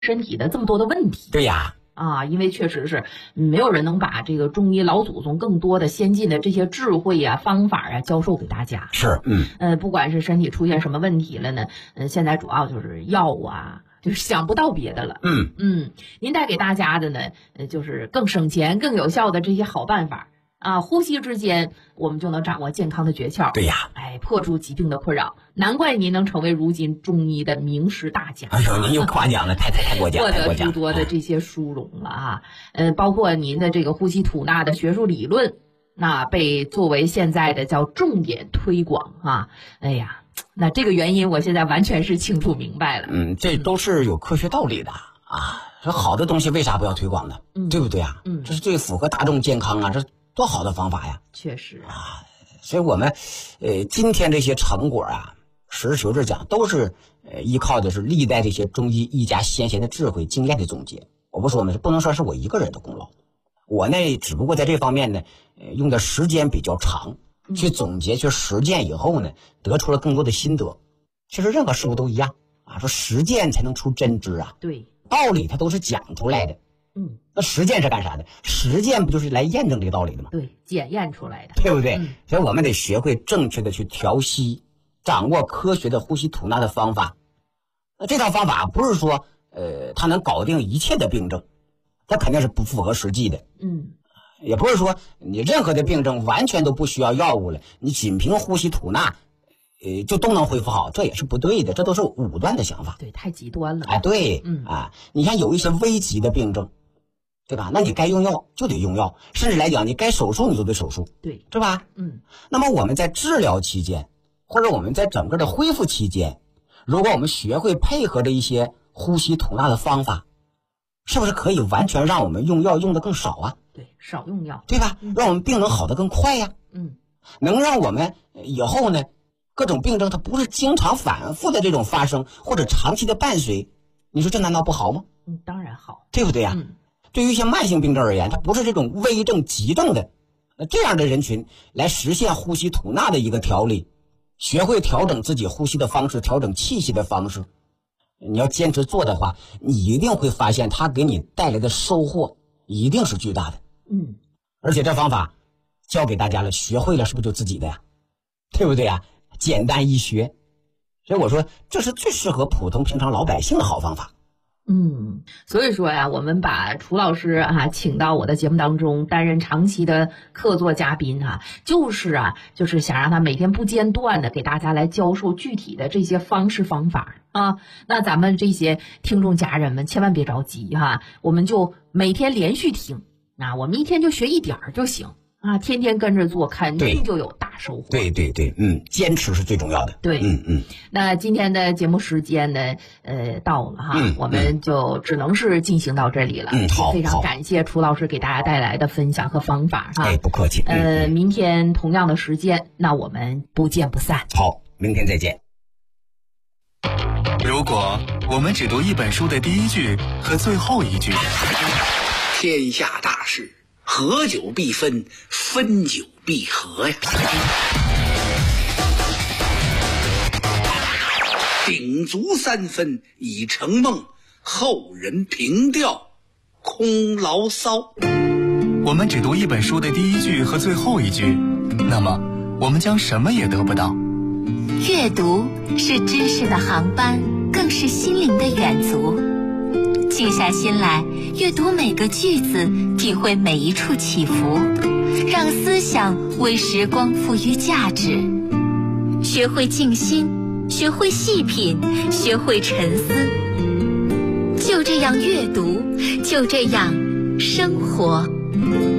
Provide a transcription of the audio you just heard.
身体的这么多的问题。 对呀。 因为确实是没有人能把这个中医老祖宗更多的先进的这些智慧啊、方法啊教授给大家。 是， 不管是身体出现什么问题了呢，现在主要就是药啊，就是想不到别的了。您带给大家的呢，就是更省钱、更有效的这些好办法啊，呼吸之间我们就能掌握健康的诀窍。 对呀， 破除疾病的困扰，难怪您能成为如今中医的名师大家。 哎呦，您又夸奖了，太过奖， 获得诸多的这些殊荣了啊！包括您的这个呼吸吐纳的学术理论，那被作为现在的叫重点推广啊。哎呀，那这个原因我现在完全是清楚明白了。 这都是有科学道理的啊。说好的东西为啥不要推广呢？对不对啊？这是最符合大众健康啊，这多好的方法呀！ 确实啊。所以我们今天这些成果啊，实事求是讲，都是依靠的是历代这些中医医家先贤的智慧经验的总结。我不说呢，不能说是我一个人的功劳，我呢只不过在这方面呢用的时间比较长，去总结去实践以后呢，得出了更多的心得。其实任何事物都一样啊，说实践才能出真知啊。 对， 道理它都是讲出来的。那实践是干啥的？实践不就是来验证这个道理的吗？ 对，检验出来的， 对不对？所以我们得学会正确的去调息，掌握科学的呼吸吐纳的方法。那这套方法不是说它能搞定一切的病症，它肯定是不符合实际的。也不是说你任何的病症完全都不需要药物了，你仅凭呼吸吐纳就都能恢复好，这也是不对的，这都是武断的想法。 对，太极端了。 对，你看有一些危急的病症，对吧？那你该用药就得用药，甚至来讲你该手术你就得手术， 对， 是吧？那么我们在治疗期间，或者我们在整个的恢复期间，如果我们学会配合着一些呼吸吐纳的方法，是不是可以完全让我们用药用的更少啊？ 对，少用药， 对吧？让我们病能好得更快呀。能让我们以后呢各种病症它不是经常反复的这种发生，或者长期的伴随，你说这难道不好吗？ 当然好， 对不对呀？对于一些慢性病症而言，它不是这种危症急症的这样的人群来实现呼吸吐纳的一个调理，学会调整自己呼吸的方式，调整气息的方式，你要坚持做的话，你一定会发现它给你带来的收获一定是巨大的。而且这方法教给大家了，学会了是不是就自己的呀？对不对呀？简单易学，所以我说这是最适合普通平常老百姓的好方法。 所以说呀，我们把楚老师请到我的节目当中担任长期的客座嘉宾就是想让他每天不间断的给大家来教授具体的这些方式方法啊。那咱们这些听众家人们千万别着急我们就每天连续听，我们一天就学一点就行天天跟着做，肯定就有大收获。 对，坚持是最重要的。 对，那今天的节目时间呢，到了我们就只能是进行到这里了。 好， 非常感谢楚老师给大家带来的分享和方法不客气。 明天同样的时间，那我们不见不散。 好，明天再见。 如果我们只读一本书的第一句和最后一句， 天下大事，合久必分，分久必合呀。鼎足三分已成梦，后人凭吊空牢骚。 我们只读一本书的第一句和最后一句，那么我们将什么也得不到。 阅读是知识的航班，更是心灵的远足。静下心来，阅读每个句子，体会每一处起伏，让思想为时光赋予价值。学会静心，学会细品，学会沉思。就这样阅读，就这样生活。